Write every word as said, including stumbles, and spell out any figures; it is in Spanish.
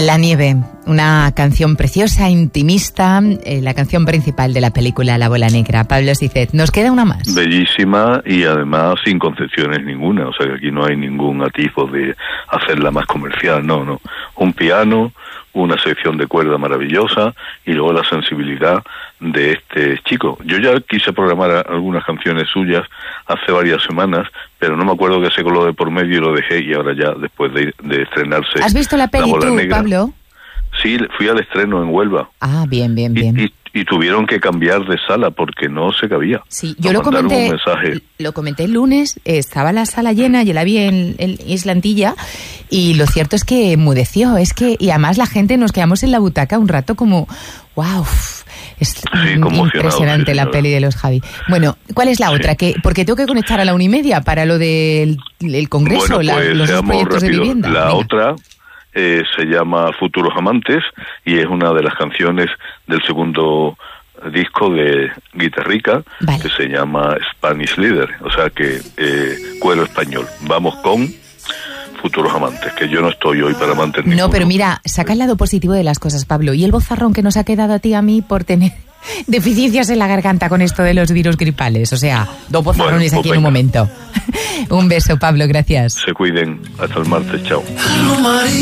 La nieve, una canción preciosa, intimista, eh, la canción principal de la película La bola negra. Pablo Sicet, ¿nos queda una más? Bellísima y además sin concesiones ninguna, o sea que aquí no hay ningún atisbo de hacerla más comercial, no, no. Un piano, una sección de cuerda maravillosa y luego la sensibilidad de este chico. Yo ya quise programar algunas canciones suyas hace varias semanas, pero no me acuerdo que se coló de por medio y lo dejé, y ahora ya después de, de estrenarse ¿Has visto la peli La bola tú, negra, Pablo? Sí, fui al estreno en Huelva. Ah, bien, bien, bien. Y, y, y tuvieron que cambiar de sala porque no se cabía. Sí, yo Nos lo comenté, un mensaje. lo comenté el lunes, estaba la sala llena, yo la vi en, en Isla Antilla, y lo cierto es que enmudeció, es que, y además la gente nos quedamos en la butaca un rato como, wow, es Sí, impresionante sí, la peli de los Javi. Bueno, ¿cuál es la Sí. otra? Que porque tengo que conectar a la una y media para lo del el congreso, Bueno, pues la, los dos seamos proyectos de rápidos. vivienda. La Venga. otra eh, se llama Futuros Amantes y es una de las canciones del segundo disco de Guitarrica, Vale. que se llama Spanish Leader, o sea que eh, cuero español. Vamos con Futuros Amantes, que yo no estoy hoy para mantener. No, pero mira, saca el lado positivo de las cosas, Pablo. Y el bozarrón que nos ha quedado a ti y a mí por tener deficiencias en la garganta con esto de los virus gripales. O sea, dos bozarrones Bueno, pues aquí en un venga. momento. Un beso, Pablo, gracias. Se cuiden. Hasta el martes. Chao.